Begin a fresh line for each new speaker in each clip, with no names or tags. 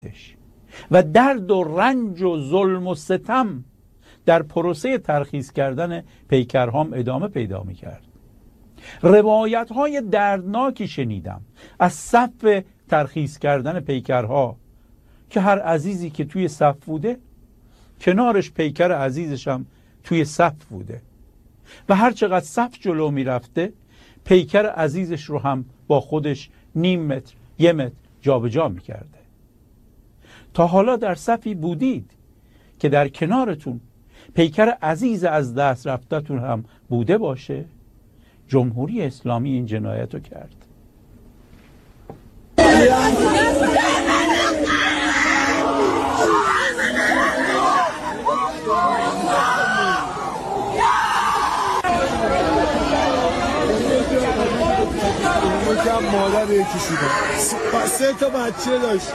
و درد و رنج و ظلم و ستم در پروسه ترخیص کردن پیکرهام ادامه پیدا می‌کرد. روایت‌های دردناکی شنیدم از صف ترخیص کردن پیکرها که هر عزیزی که توی صف بوده کنارش پیکر عزیزش هم توی صف بوده و هر چقدر صف جلو میرفته پیکر عزیزش رو هم با خودش نیم متر 1 متر جابجا میکرده. تا حالا در صفی بودید که در کنارتون پیکر عزیز از دست رفتتون هم بوده باشه؟ جمهوری اسلامی این جنایت رو کرد.
مادر یکی شده 3 تا بچه داشته.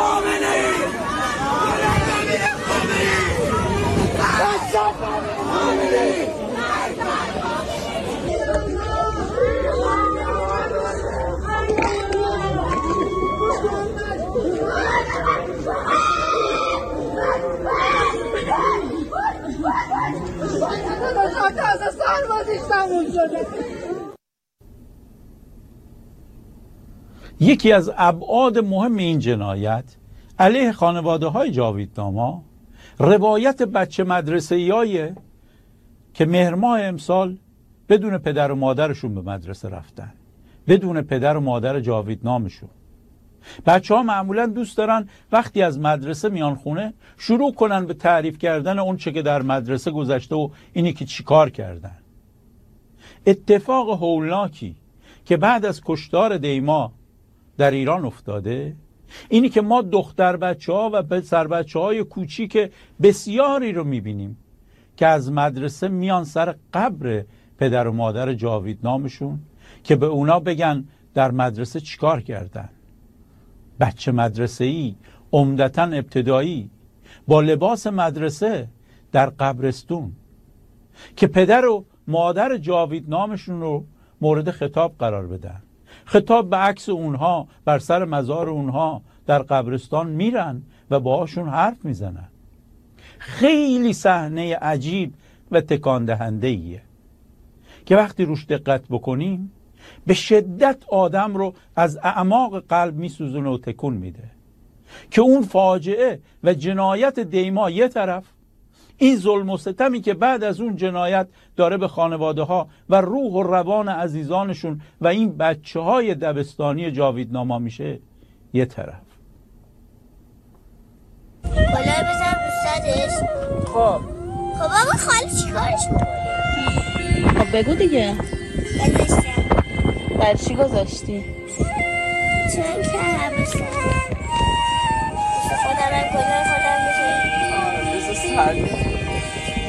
یکی از ابعاد مهم این جنایت علیه خانواده های جاویدناما روایت بچه مدرسه‌ای‌هایی که مهر ماه امسال بدون پدر و مادرشون به مدرسه رفتن، بدون پدر و مادر جاویدنامشون. بچه ها معمولا دوست دارن وقتی از مدرسه میان خونه شروع کنن به تعریف کردن اون چه که در مدرسه گذشته و اینی که چی کار کردن. اتفاق هولناکی که بعد از کشتار دیما در ایران افتاده اینی که ما دختر بچه ها و پسر بچه های کوچیک بسیاری رو میبینیم که از مدرسه میان سر قبر پدر و مادر جاویدنامشون که به اونا بگن در مدرسه چیکار کردن. بچه مدرسه‌ای عمدتاً ابتدایی با لباس مدرسه در قبرستون که پدر و مادر جاویدنامشون رو مورد خطاب قرار بدن. خطاب به عکس اونها بر سر مزار اونها در قبرستان میرن و باهاشون حرف میزنن. خیلی صحنه عجیب و تکان دهنده ایه که وقتی روش دقت بکنیم به شدت آدم رو از اعماق قلب میسوزونه و تکون میده که اون فاجعه و جنایت دیما یه طرف، این ظلم و ستمی که بعد از اون جنایت داره به خانواده ها و روح و روان عزیزانشون و این بچه های دبستانی جاویدناما میشه یه طرف.
کلاه بزن رو سرش. خب بابا خاله چی کارش میکنی؟
خب بگو دیگه.
گذاشتم.
در چی گذاشتی؟
چون که همه خودم من کلاه خودم بزن.
بزن سر